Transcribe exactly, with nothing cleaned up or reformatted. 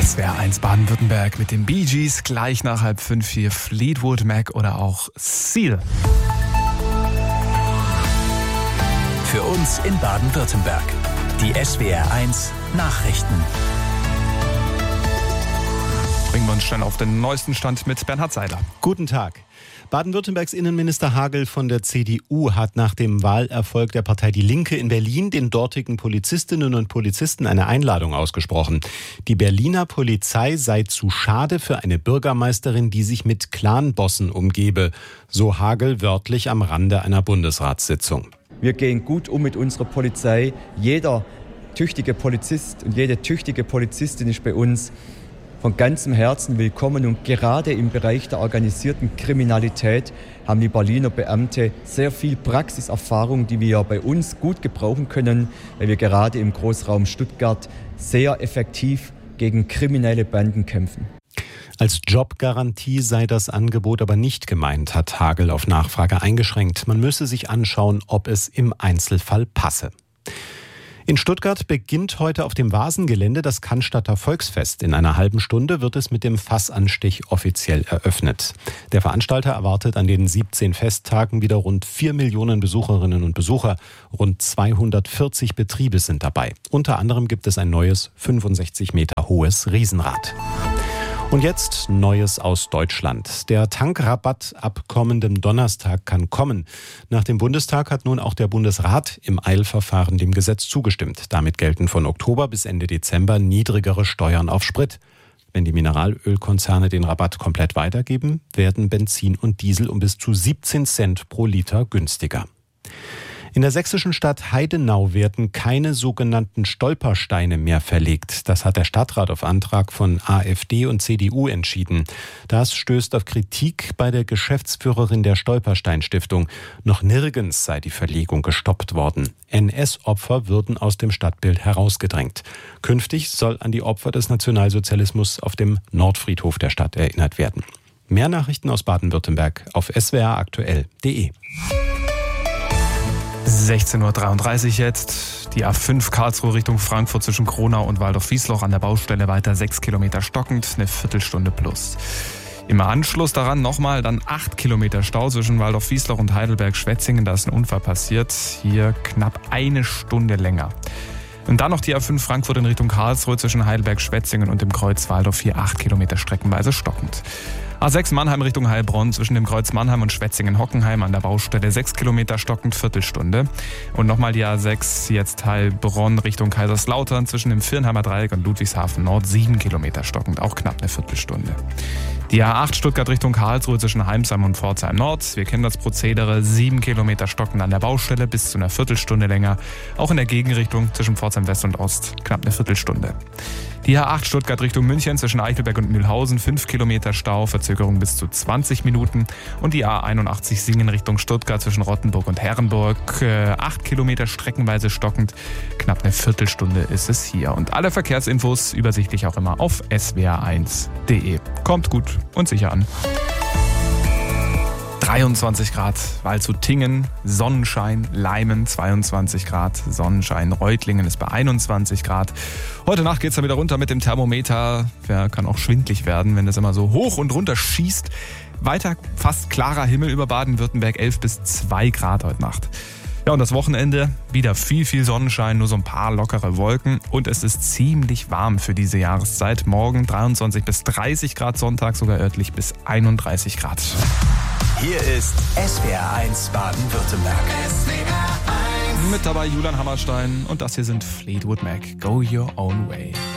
S W R eins Baden-Württemberg mit den Bee Gees, gleich nach halb fünf hier Fleetwood Mac oder auch Seal. Für uns in Baden-Württemberg. Die S W R eins Nachrichten. Bringen wir uns schnell auf den neuesten Stand mit Bernhard Seiler. Guten Tag. Baden-Württembergs Innenminister Hagel von der C D U hat nach dem Wahlerfolg der Partei Die Linke in Berlin den dortigen Polizistinnen und Polizisten eine Einladung ausgesprochen. Die Berliner Polizei sei zu schade für eine Bürgermeisterin, die sich mit Clanbossen umgebe, so Hagel wörtlich am Rande einer Bundesratssitzung. Wir gehen gut um mit unserer Polizei. Jeder tüchtige Polizist und jede tüchtige Polizistin ist bei uns von ganzem Herzen willkommen, und gerade im Bereich der organisierten Kriminalität haben die Berliner Beamte sehr viel Praxiserfahrung, die wir bei uns gut gebrauchen können, weil wir gerade im Großraum Stuttgart sehr effektiv gegen kriminelle Banden kämpfen. Als Jobgarantie sei das Angebot aber nicht gemeint, hat Hagel auf Nachfrage eingeschränkt. Man müsse sich anschauen, ob es im Einzelfall passe. In Stuttgart beginnt heute auf dem Vasengelände das Cannstatter Volksfest. In einer halben Stunde wird es mit dem Fassanstich offiziell eröffnet. Der Veranstalter erwartet an den siebzehn Festtagen wieder rund vier Millionen Besucherinnen und Besucher. Rund zweihundertvierzig Betriebe sind dabei. Unter anderem gibt es ein neues fünfundsechzig Meter hohes Riesenrad. Und jetzt Neues aus Deutschland. Der Tankrabatt ab kommendem Donnerstag kann kommen. Nach dem Bundestag hat nun auch der Bundesrat im Eilverfahren dem Gesetz zugestimmt. Damit gelten von Oktober bis Ende Dezember niedrigere Steuern auf Sprit. Wenn die Mineralölkonzerne den Rabatt komplett weitergeben, werden Benzin und Diesel um bis zu siebzehn Cent pro Liter günstiger. In der sächsischen Stadt Heidenau werden keine sogenannten Stolpersteine mehr verlegt. Das hat der Stadtrat auf Antrag von AfD und C D U entschieden. Das stößt auf Kritik bei der Geschäftsführerin der Stolperstein-Stiftung. Noch nirgends sei die Verlegung gestoppt worden. N S-Opfer würden aus dem Stadtbild herausgedrängt. Künftig soll an die Opfer des Nationalsozialismus auf dem Nordfriedhof der Stadt erinnert werden. Mehr Nachrichten aus Baden-Württemberg auf s w r aktuell punkt d e. sechzehn Uhr dreiunddreißig jetzt. Die A fünf Karlsruhe Richtung Frankfurt zwischen Kronau und Waldorf-Wiesloch an der Baustelle weiter sechs Kilometer stockend, eine Viertelstunde plus. Im Anschluss daran nochmal dann acht Kilometer Stau zwischen Waldorf-Wiesloch und Heidelberg-Schwetzingen. Da ist ein Unfall passiert. Hier knapp eine Stunde länger. Und dann noch die A fünf Frankfurt in Richtung Karlsruhe zwischen Heidelberg-Schwetzingen und dem Kreuz Waldorf. Hier acht Kilometer streckenweise stockend. A sechs Mannheim Richtung Heilbronn zwischen dem Kreuz Mannheim und Schwetzingen-Hockenheim an der Baustelle sechs Kilometer stockend, Viertelstunde. Und nochmal die A sechs jetzt Heilbronn Richtung Kaiserslautern zwischen dem Viernheimer Dreieck und Ludwigshafen Nord sieben Kilometer stockend, auch knapp eine Viertelstunde. Die A acht Stuttgart Richtung Karlsruhe zwischen Heimsheim und Pforzheim Nord. Wir kennen das Prozedere, sieben Kilometer stockend an der Baustelle bis zu einer Viertelstunde länger. Auch in der Gegenrichtung zwischen Pforzheim West und Ost knapp eine Viertelstunde. Die A acht Stuttgart Richtung München zwischen Eichelberg und Mühlhausen, fünf Kilometer Stau, Verzögerung bis zu zwanzig Minuten. Und die A einundachtzig Singen Richtung Stuttgart zwischen Rottenburg und Herrenburg, äh, acht Kilometer streckenweise stockend, knapp eine Viertelstunde ist es hier. Und alle Verkehrsinfos übersichtlich auch immer auf s w r eins punkt d e. Kommt gut und sicher an. dreiundzwanzig Grad, Waldshut-Tingen, Sonnenschein, Leimen zweiundzwanzig Grad, Sonnenschein, Reutlingen ist bei einundzwanzig Grad. Heute Nacht geht es dann wieder runter mit dem Thermometer. Ja, kann auch schwindlig werden, wenn das immer so hoch und runter schießt. Weiter fast klarer Himmel über Baden-Württemberg, elf bis zwei Grad heute Nacht. Ja, und das Wochenende, wieder viel, viel Sonnenschein, nur so ein paar lockere Wolken. Und es ist ziemlich warm für diese Jahreszeit. Morgen dreiundzwanzig bis dreißig Grad, Sonntag sogar örtlich bis einunddreißig Grad. Hier ist S W R eins Baden-Württemberg. S W R eins. Mit dabei Julian Hammerstein und das hier sind Fleetwood Mac, Go Your Own Way.